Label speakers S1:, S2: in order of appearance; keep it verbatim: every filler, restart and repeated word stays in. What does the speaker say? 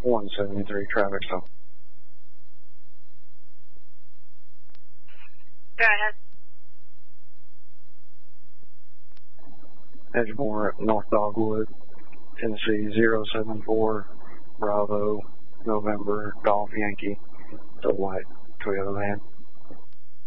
S1: one seventy-three traffic stop.
S2: Go ahead.
S1: Edgemore, North Dogwood, Tennessee, zero seven four, Bravo, November, Golf Yankee, the white Toyota van.